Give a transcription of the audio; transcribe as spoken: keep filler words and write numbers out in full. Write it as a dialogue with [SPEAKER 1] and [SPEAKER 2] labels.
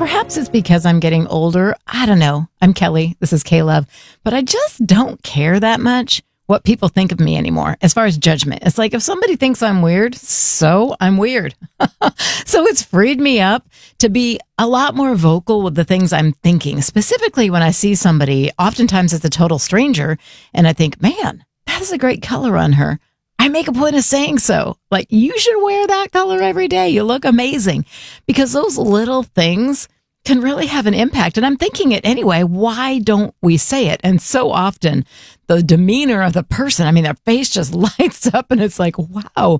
[SPEAKER 1] Perhaps it's because I'm getting older. I don't know. I'm Kelly. This is K-Love. But I just don't care that much what people think of me anymore as far as judgment. It's like if somebody thinks I'm weird, so I'm weird. So it's freed me up to be a lot more vocal with the things I'm thinking, specifically when I see somebody, oftentimes it's a total stranger, and I think, man, that is a great color on her. I make a point of saying so. Like, you should wear that color every day. You look amazing. Because those little things can really have an impact. And I'm thinking it anyway. Why don't we say it? And so often the demeanor of the person, I mean, their face just lights up and it's like, wow,